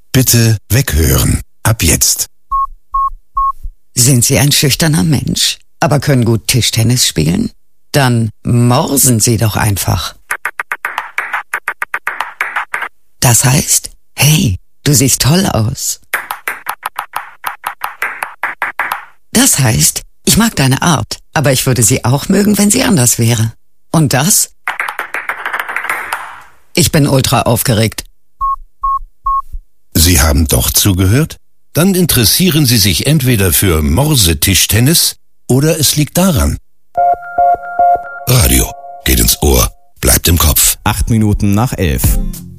Bitte weghören. Ab jetzt. Sind Sie ein schüchterner Mensch, aber können gut Tischtennis spielen? Dann morsen Sie doch einfach. Das heißt, hey, du siehst toll aus. Das heißt, ich mag deine Art, aber ich würde sie auch mögen, wenn sie anders wäre. Und das? Ich bin ultra aufgeregt. Sie haben doch zugehört? Dann interessieren Sie sich entweder für Morsetischtennis oder es liegt daran. Radio geht ins Ohr, bleibt im Kopf. 8 Minuten nach 11.